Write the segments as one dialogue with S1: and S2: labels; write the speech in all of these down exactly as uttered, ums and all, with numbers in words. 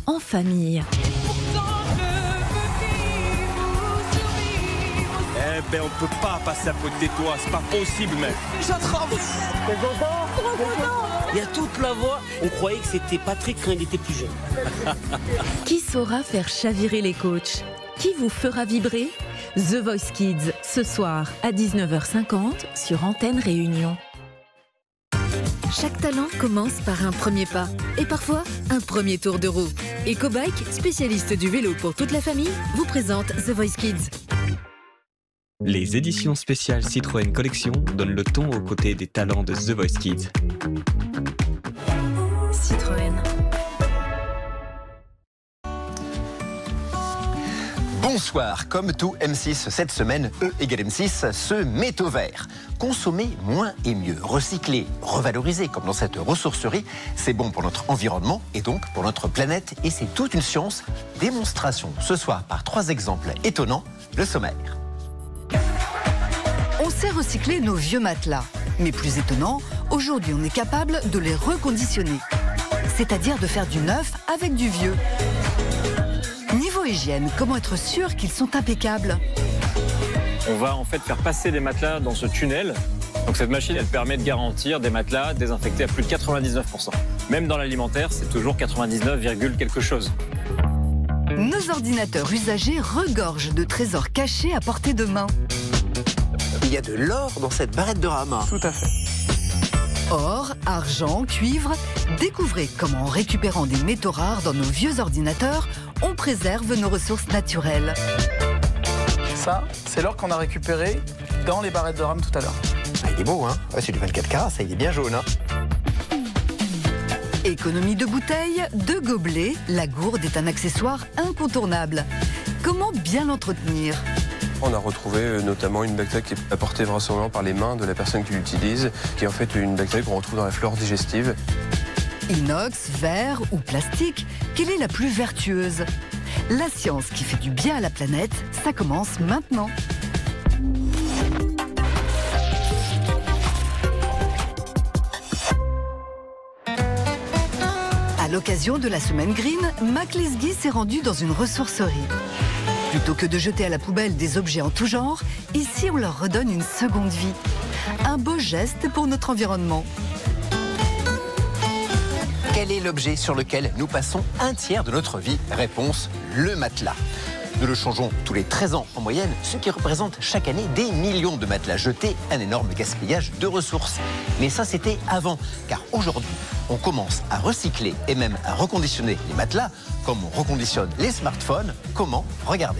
S1: en famille.
S2: Eh ben on peut pas passer à côté de toi, c'est pas possible mec.
S3: J'attrape. T'es content? Trop content. Il y a toute la voix, on croyait que c'était Patrick quand il était plus jeune.
S1: Qui saura faire chavirer les coachs? Qui vous fera vibrer? The Voice Kids, ce soir à dix-neuf heures cinquante sur Antenne Réunion. Chaque talent commence par un premier pas et parfois un premier tour de roue. EcoBike, spécialiste du vélo pour toute la famille, vous présente The Voice Kids.
S4: Les éditions spéciales Citroën Collection donnent le ton aux côtés des talents de The Voice Kids.
S1: Citroën.
S5: Bonsoir, comme tout M six cette semaine, E égale M six se met au vert. Consommer moins et mieux, recycler, revaloriser, comme dans cette ressourcerie, c'est bon pour notre environnement et donc pour notre planète. Et c'est toute une science. Démonstration ce soir par trois exemples étonnants, le sommaire.
S6: On sait recycler nos vieux matelas. Mais plus étonnant, aujourd'hui on est capable de les reconditionner. C'est-à-dire de faire du neuf avec du vieux. Niveau hygiène, comment être sûr qu'ils sont impeccables?
S7: On va en fait faire passer les matelas dans ce tunnel. Donc cette machine, elle permet de garantir des matelas désinfectés à plus de quatre-vingt-dix-neuf pour cent. Même dans l'alimentaire, c'est toujours quatre-vingt-dix-neuf, quelque chose.
S6: Nos ordinateurs usagés regorgent de trésors cachés à portée de main.
S5: Il y a de l'or dans cette barrette de rame.
S3: Tout à fait.
S6: Or, argent, cuivre, découvrez comment en récupérant des métaux rares dans nos vieux ordinateurs, on préserve nos ressources naturelles.
S8: Ça, c'est l'or qu'on a récupéré dans les barrettes de rame tout à l'heure.
S5: Ah, il est beau, hein? Ouais, c'est du vingt-quatre carats, ça, il est bien jaune, hein?
S6: Économie de bouteilles, de gobelets, la gourde est un accessoire incontournable. Comment bien l'entretenir?
S9: On a retrouvé notamment une bactérie qui est apportée vraisemblablement par les mains de la personne qui l'utilise, qui est en fait une bactérie qu'on retrouve dans la flore digestive.
S6: Inox, verre ou plastique, quelle est la plus vertueuse? La science qui fait du bien à la planète, ça commence maintenant. À l'occasion de la semaine Green, Mac Lesguy s'est rendu dans une ressourcerie. Plutôt que de jeter à la poubelle des objets en tout genre, ici on leur redonne une seconde vie. Un beau geste pour notre environnement.
S5: Quel est l'objet sur lequel nous passons un tiers de notre vie? Réponse, le matelas. Nous le changeons tous les treize ans en moyenne, ce qui représente chaque année des millions de matelas jetés, un énorme gaspillage de ressources. Mais ça, c'était avant, car aujourd'hui, on commence à recycler et même à reconditionner les matelas, comme on reconditionne les smartphones. Comment? Regardez.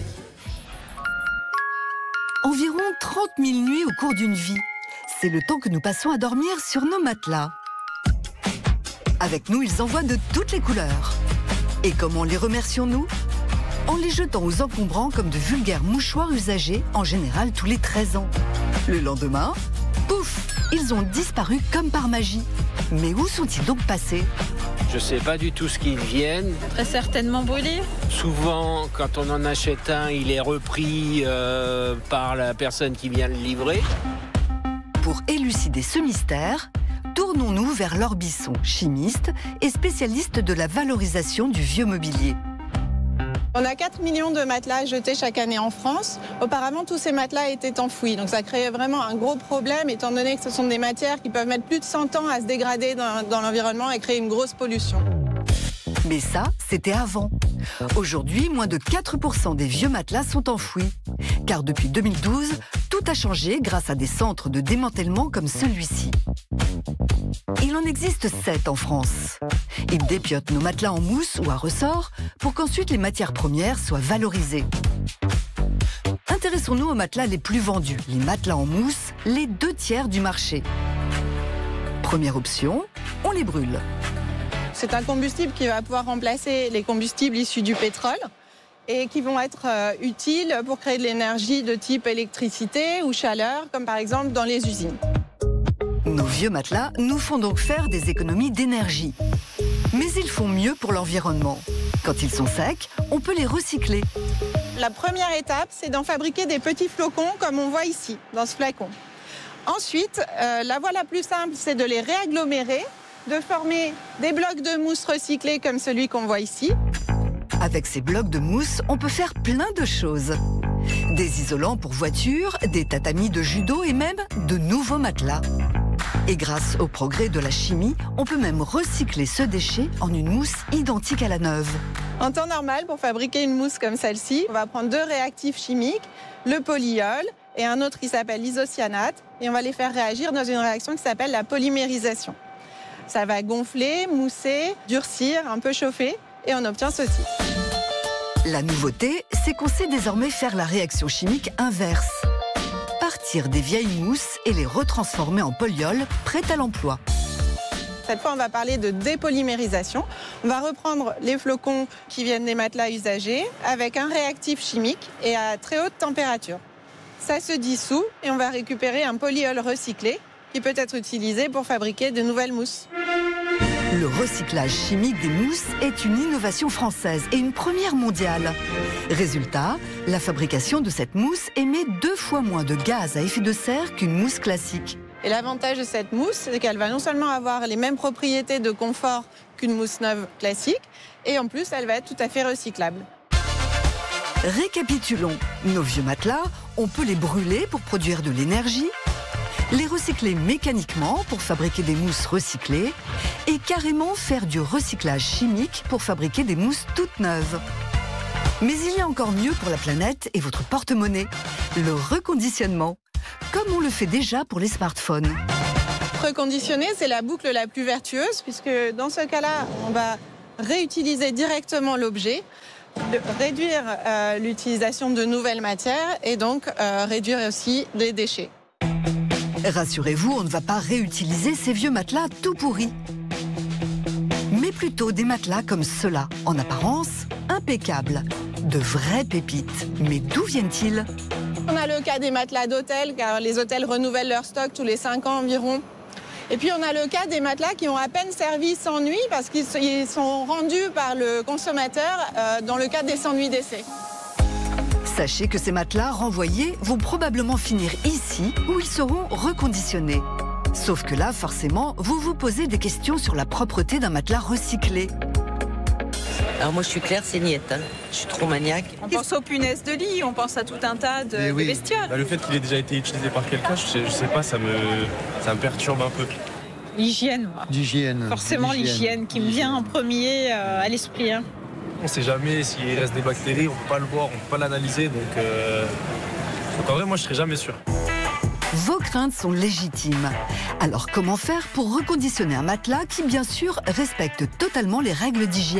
S6: Environ trente mille nuits au cours d'une vie. C'est le temps que nous passons à dormir sur nos matelas. Avec nous, ils envoient de toutes les couleurs. Et comment les remercions-nous? En les jetant aux encombrants comme de vulgaires mouchoirs usagés, en général tous les treize ans. Le lendemain, pouf, ils ont disparu comme par magie. Mais où sont-ils donc passés?
S10: Je sais pas du tout ce qu'ils viennent.
S11: Très certainement brûlés.
S10: Souvent, quand on en achète un, il est repris euh, par la personne qui vient le livrer.
S6: Pour élucider ce mystère, tournons-nous vers Laure Bisson, chimiste et spécialiste de la valorisation du vieux mobilier.
S12: On a quatre millions de matelas jetés chaque année en France. Auparavant, tous ces matelas étaient enfouis. Donc ça créait vraiment un gros problème, étant donné que ce sont des matières qui peuvent mettre plus de cent ans à se dégrader dans, dans l'environnement et créer une grosse pollution.
S6: Mais ça, c'était avant. Aujourd'hui, moins de quatre pour cent des vieux matelas sont enfouis. Car depuis deux mille douze, tout a changé grâce à des centres de démantèlement comme celui-ci. Il en existe sept en France. Ils dépiotent nos matelas en mousse ou à ressort pour qu'ensuite les matières premières soient valorisées. Intéressons-nous aux matelas les plus vendus, les matelas en mousse, les deux tiers du marché. Première option, on les brûle.
S12: C'est un combustible qui va pouvoir remplacer les combustibles issus du pétrole et qui vont être euh, utiles pour créer de l'énergie de type électricité ou chaleur, comme par exemple dans les usines.
S6: Nos vieux matelas nous font donc faire des économies d'énergie. Mais ils font mieux pour l'environnement. Quand ils sont secs, on peut les recycler.
S12: La première étape, c'est d'en fabriquer des petits flocons comme on voit ici, dans ce flacon. Ensuite, euh, la voie la plus simple, c'est de les réagglomérer, de former des blocs de mousse recyclés comme celui qu'on voit ici.
S6: Avec ces blocs de mousse, on peut faire plein de choses. Des isolants pour voitures, des tatamis de judo et même de nouveaux matelas. Et grâce au progrès de la chimie, on peut même recycler ce déchet en une mousse identique à la neuve.
S12: En temps normal, pour fabriquer une mousse comme celle-ci, on va prendre deux réactifs chimiques, le polyol et un autre qui s'appelle l'isocyanate, et on va les faire réagir dans une réaction qui s'appelle la polymérisation. Ça va gonfler, mousser, durcir, un peu chauffer, et on obtient ceci.
S6: La nouveauté, c'est qu'on sait désormais faire la réaction chimique inverse. Partir des vieilles mousses et les retransformer en polyol prêt à l'emploi.
S12: Cette fois, on va parler de dépolymérisation. On va reprendre les flocons qui viennent des matelas usagés avec un réactif chimique et à très haute température. Ça se dissout et on va récupérer un polyol recyclé qui peut être utilisé pour fabriquer de nouvelles mousses.
S6: Le recyclage chimique des mousses est une innovation française et une première mondiale. Résultat, la fabrication de cette mousse émet deux fois moins de gaz à effet de serre qu'une mousse classique.
S12: Et l'avantage de cette mousse, c'est qu'elle va non seulement avoir les mêmes propriétés de confort qu'une mousse neuve classique, et en plus, elle va être tout à fait recyclable.
S6: Récapitulons. Nos vieux matelas, on peut les brûler pour produire de l'énergie, les recycler mécaniquement pour fabriquer des mousses recyclées et carrément faire du recyclage chimique pour fabriquer des mousses toutes neuves. Mais il y a encore mieux pour la planète et votre porte-monnaie, le reconditionnement, comme on le fait déjà pour les smartphones.
S12: Reconditionner, c'est la boucle la plus vertueuse puisque dans ce cas-là, on va réutiliser directement l'objet, réduire euh, l'utilisation de nouvelles matières et donc euh, réduire aussi les déchets.
S6: Rassurez-vous, on ne va pas réutiliser ces vieux matelas tout pourris. Mais plutôt des matelas comme ceux-là, en apparence impeccables. De vraies pépites. Mais d'où viennent-ils ?
S12: On a le cas des matelas d'hôtel, car les hôtels renouvellent leur stock tous les cinq ans environ. Et puis on a le cas des matelas qui ont à peine servi sans nuit parce qu'ils sont rendus par le consommateur euh, dans le cadre des sans-nuit d'essai.
S6: Sachez que ces matelas renvoyés vont probablement finir ici où ils seront reconditionnés. Sauf que là, forcément, vous vous posez des questions sur la propreté d'un matelas recyclé.
S11: Alors moi je suis Claire, c'est niette, hein. Je suis trop maniaque.
S13: On pense aux punaises de lit, on pense à tout un tas de,
S9: oui.
S13: de bestioles.
S9: Bah, le fait qu'il ait déjà été utilisé par quelqu'un, je sais, je sais pas, ça me, ça me perturbe un peu.
S13: L'hygiène,
S14: L'hygiène.
S13: Forcément l'hygiène qui me vient en premier euh, à l'esprit. Hein.
S9: On ne sait jamais s'il reste des bactéries, on ne peut pas le voir, on ne peut pas l'analyser, donc, euh... donc en vrai moi je serais jamais sûr.
S6: Vos craintes sont légitimes. Alors comment faire pour reconditionner un matelas qui bien sûr respecte totalement les règles d'hygiène ?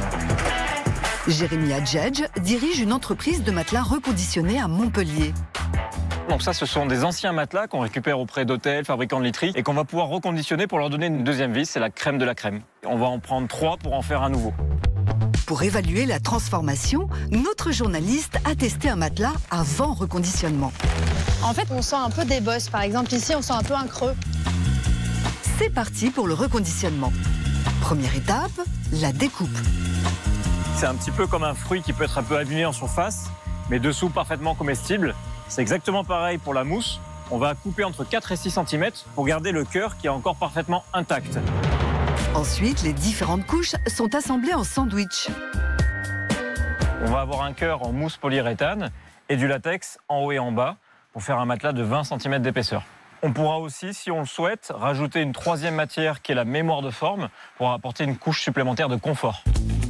S6: Jérémy Adjedj dirige une entreprise de matelas reconditionnés à Montpellier.
S7: Donc ça, ce sont des anciens matelas qu'on récupère auprès d'hôtels, fabricants de literie, et qu'on va pouvoir reconditionner pour leur donner une deuxième vie, c'est la crème de la crème. On va en prendre trois pour en faire un nouveau.
S6: Pour évaluer la transformation, notre journaliste a testé un matelas avant reconditionnement.
S15: En fait, on sent un peu des bosses. Par exemple, ici, on sent un peu un creux.
S6: C'est parti pour le reconditionnement. Première étape, la découpe.
S7: C'est un petit peu comme un fruit qui peut être un peu abîmé en surface, mais dessous parfaitement comestible. C'est exactement pareil pour la mousse. On va couper entre quatre et six centimètres pour garder le cœur qui est encore parfaitement intact.
S6: Ensuite, les différentes couches sont assemblées en sandwich.
S7: On va avoir un cœur en mousse polyuréthane et du latex en haut et en bas pour faire un matelas de vingt centimètres d'épaisseur. On pourra aussi, si on le souhaite, rajouter une troisième matière qui est la mémoire de forme pour apporter une couche supplémentaire de confort.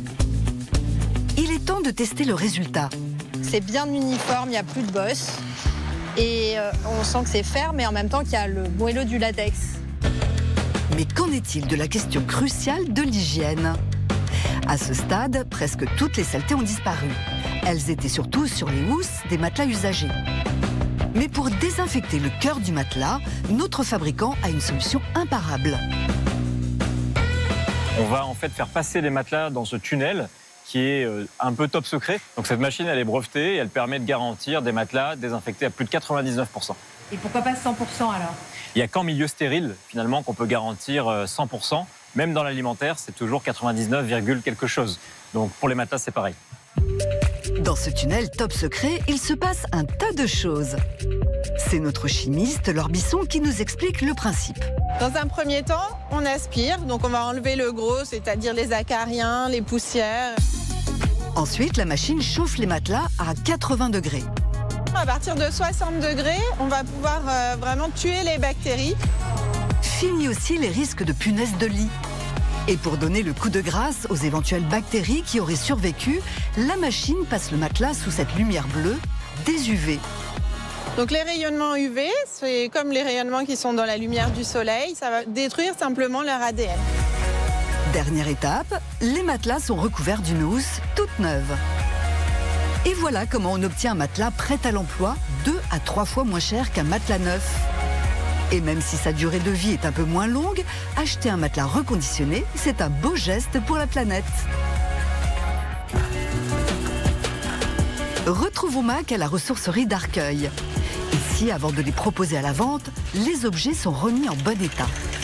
S6: Il est temps de tester le résultat.
S15: C'est bien uniforme, il n'y a plus de bosses. Et euh, on sent que c'est ferme, mais en même temps qu'il y a le moelleux du latex.
S6: Mais qu'en est-il de la question cruciale de l'hygiène ? À ce stade, presque toutes les saletés ont disparu. Elles étaient surtout sur les housses des matelas usagés. Mais pour désinfecter le cœur du matelas, notre fabricant a une solution imparable.
S7: On va en fait faire passer les matelas dans ce tunnel qui est un peu top secret. Donc cette machine, elle est brevetée et elle permet de garantir des matelas désinfectés à plus de quatre-vingt-dix-neuf pour cent.
S16: Et pourquoi pas cent pour cent alors ?
S7: Il n'y a qu'en milieu stérile, finalement, qu'on peut garantir cent pour cent. Même dans l'alimentaire, c'est toujours quatre-vingt-dix-neuf, quelque chose. Donc pour les matelas, c'est pareil.
S6: Dans ce tunnel top secret, il se passe un tas de choses. C'est notre chimiste, Laure Bisson, qui nous explique le principe.
S12: Dans un premier temps, on aspire. Donc on va enlever le gros, c'est-à-dire les acariens, les poussières.
S6: Ensuite, la machine chauffe les matelas à quatre-vingts degrés.
S12: À partir de soixante degrés, on va pouvoir euh, vraiment tuer les bactéries.
S6: Fini aussi les risques de punaises de lit. Et pour donner le coup de grâce aux éventuelles bactéries qui auraient survécu, la machine passe le matelas sous cette lumière bleue, des U V.
S12: Donc les rayonnements U V, c'est comme les rayonnements qui sont dans la lumière du soleil, ça va détruire simplement leur A D N.
S6: Dernière étape, les matelas sont recouverts d'une housse toute neuve. Et voilà comment on obtient un matelas prêt à l'emploi, deux à trois fois moins cher qu'un matelas neuf. Et même si sa durée de vie est un peu moins longue, acheter un matelas reconditionné, c'est un beau geste pour la planète. Retrouvons Mac à la ressourcerie d'Arcueil. Ici, avant de les proposer à la vente, les objets sont remis en bon état.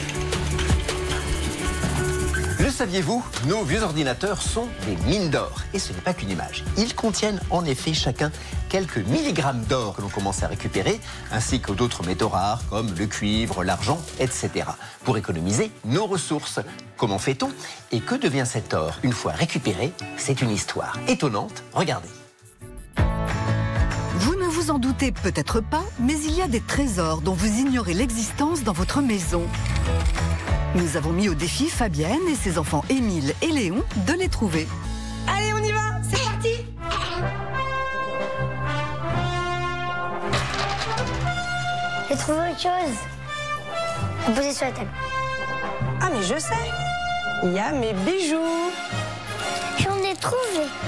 S5: Le saviez-vous? Nos vieux ordinateurs sont des mines d'or. Et ce n'est pas qu'une image. Ils contiennent en effet chacun quelques milligrammes d'or que l'on commence à récupérer, ainsi que d'autres métaux rares comme le cuivre, l'argent, et cetera. Pour économiser nos ressources. Comment fait-on? Et que devient cet or une fois récupéré? C'est une histoire étonnante. Regardez.
S6: Vous ne vous en doutez peut-être pas, mais il y a des trésors dont vous ignorez l'existence dans votre maison. Nous avons mis au défi Fabienne et ses enfants Émile et Léon de les trouver.
S14: Allez, on y va, c'est parti.
S17: J'ai trouvé autre chose. On posait sur la table.
S14: Ah, mais je sais. Il y a mes bijoux.
S17: J'en ai trouvé.